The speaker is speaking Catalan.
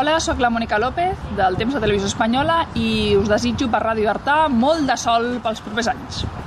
Hola, sóc la Mònica López, del Temps de Televisió Espanyola, i us desitjo per Ràdio Artà molt de sol pels propers anys.